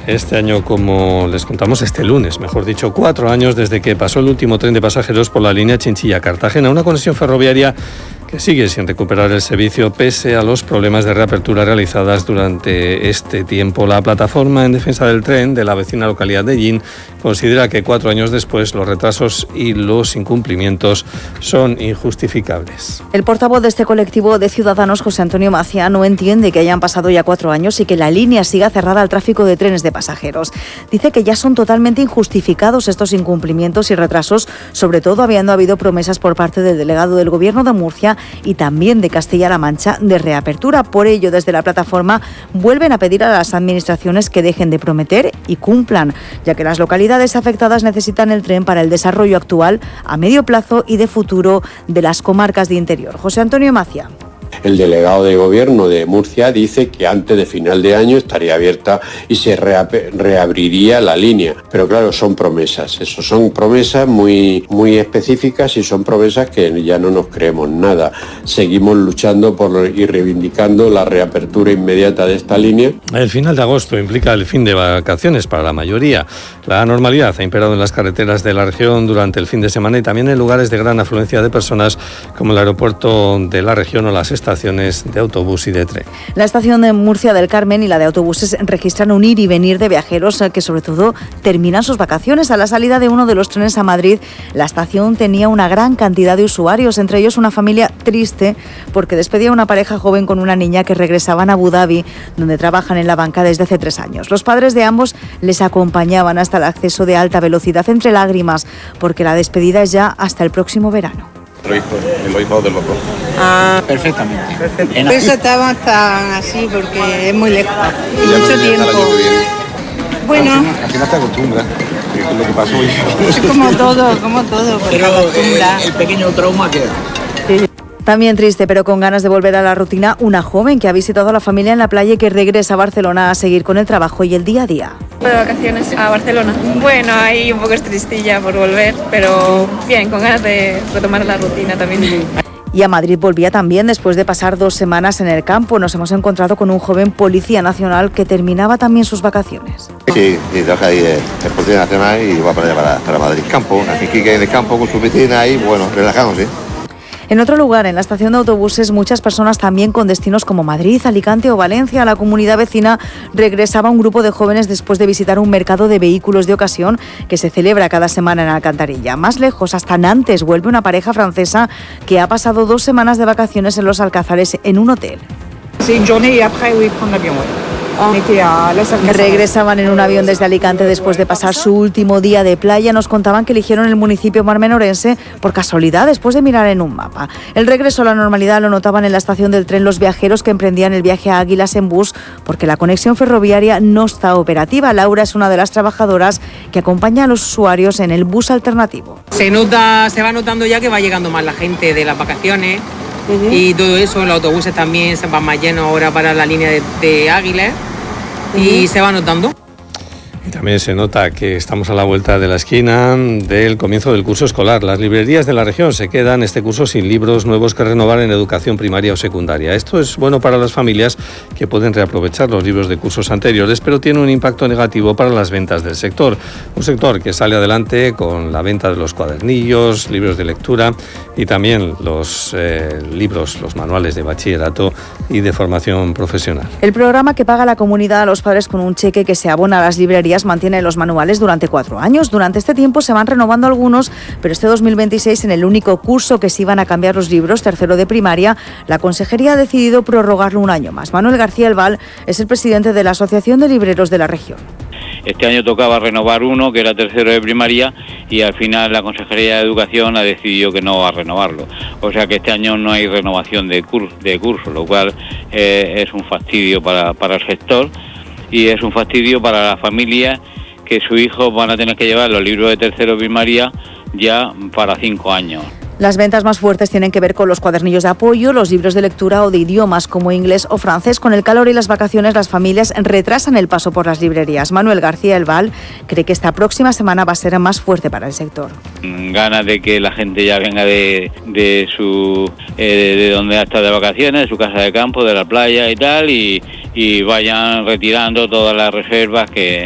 Este año, como les contamos, este lunes, mejor dicho, 4 años desde que pasó el último tren de pasajeros por la línea Chinchilla-Cartagena, una conexión ferroviaria que sigue sin recuperar el servicio pese a los problemas de reapertura realizadas durante este tiempo. La plataforma en defensa del tren de la vecina localidad de Llín considera que 4 años después los retrasos y los incumplimientos son injustificables. El portavoz de este colectivo de ciudadanos, José Antonio Macia, no entiende que hayan pasado ya 4 años y que la línea siga cerrada al tráfico de trenes de pasajeros. Dice que ya son totalmente injustificados estos incumplimientos y retrasos, sobre todo habiendo habido promesas por parte del delegado del Gobierno de Murcia y también de Castilla-La Mancha de reapertura. Por ello, desde la plataforma vuelven a pedir a las administraciones que dejen de prometer y cumplan, ya que las localidades afectadas necesitan el tren para el desarrollo actual, a medio plazo y de futuro de las comarcas de interior. José Antonio Macia. El delegado de Gobierno de Murcia dice que antes de final de año estaría abierta y se reabriría la línea. Pero claro, son promesas. Eso son promesas muy específicas y son promesas que ya no nos creemos nada. Seguimos luchando y reivindicando la reapertura inmediata de esta línea. El final de agosto implica el fin de vacaciones para la mayoría. La normalidad ha imperado en las carreteras de la región durante el fin de semana y también en lugares de gran afluencia de personas como el aeropuerto de la región o las estaciones de autobús y de tren. La estación de Murcia del Carmen y la de autobuses registran un ir y venir de viajeros que sobre todo terminan sus vacaciones. A la salida de uno de los trenes a Madrid, la estación tenía una gran cantidad de usuarios, entre ellos una familia triste porque despedía a una pareja joven con una niña que regresaban a Abu Dhabi, donde trabajan en la banca desde hace 3 años. Los padres de ambos les acompañaban hasta el acceso de alta velocidad entre lágrimas, porque la despedida es ya hasta el próximo verano. Los hijos de los dos. Ah, perfectamente. Por eso estamos tan así, porque es muy lejos. Y mucho tiempo. Bueno. Al final te acostumbras. Es lo que pasó hoy. Es como todo, porque acostumbras. El pequeño trauma queda. También triste, pero con ganas de volver a la rutina, una joven que ha visitado a la familia en la playa y que regresa a Barcelona a seguir con el trabajo y el día a día. De vacaciones a Barcelona. Bueno, ahí un poco es tristilla por volver, pero bien, con ganas de retomar la rutina también. Y a Madrid volvía también después de pasar 2 semanas en el campo. Nos hemos encontrado con un joven policía nacional que terminaba también sus vacaciones. Sí, trabaja ahí en Policía Nacional y va para Madrid. Campo, así que en el campo con su piscina y bueno, relajándose. En otro lugar, en la estación de autobuses, muchas personas también con destinos como Madrid, Alicante o Valencia. A la comunidad vecina regresaba un grupo de jóvenes después de visitar un mercado de vehículos de ocasión que se celebra cada semana en Alcantarilla. Más lejos, hasta Nantes, vuelve una pareja francesa que ha pasado 2 semanas de vacaciones en los Alcázares en un hotel. Regresaban en un avión desde Alicante después de pasar su último día de playa. Nos contaban que eligieron el municipio marmenorense por casualidad después de mirar en un mapa. El regreso a la normalidad lo notaban en la estación del tren los viajeros que emprendían el viaje a Águilas en bus porque la conexión ferroviaria no está operativa. Laura es una de las trabajadoras que acompaña a los usuarios en el bus alternativo. Se va notando ya que va llegando más la gente de las vacaciones. Y todo eso, los autobuses también se van más llenos ahora para la línea de Águilas y se va notando. Y también se nota que estamos a la vuelta de la esquina del comienzo del curso escolar. Las librerías de la región se quedan este curso sin libros nuevos que renovar en educación primaria o secundaria. Esto es bueno para las familias que pueden reaprovechar los libros de cursos anteriores, pero tiene un impacto negativo para las ventas del sector. Un sector que sale adelante con la venta de los cuadernillos, libros de lectura y también los libros, los manuales de bachillerato y de formación profesional. El programa que paga la comunidad a los padres con un cheque que se abona a las librerías mantiene los manuales durante 4 años. Durante este tiempo se van renovando algunos, pero este 2026, en el único curso que se iban a cambiar los libros, tercero de primaria, la Consejería ha decidido prorrogarlo 1 año más. Manuel García Elval es el presidente de la Asociación de Libreros de la región. Este año tocaba renovar uno, que era tercero de primaria, y al final la Consejería de Educación ha decidido que no va a renovarlo. O sea que este año no hay renovación de curso, lo cual es un fastidio para el sector. Y es un fastidio para las familias que sus hijos van a tener que llevar los libros de tercero de primaria ya para 5 años. Las ventas más fuertes tienen que ver con los cuadernillos de apoyo, los libros de lectura o de idiomas como inglés o francés. Con el calor y las vacaciones, las familias retrasan el paso por las librerías. Manuel García Elval cree que esta próxima semana va a ser más fuerte para el sector. Ganas de que la gente ya venga de donde ha estado de vacaciones, de su casa de campo, de la playa y tal, y vayan retirando todas las reservas que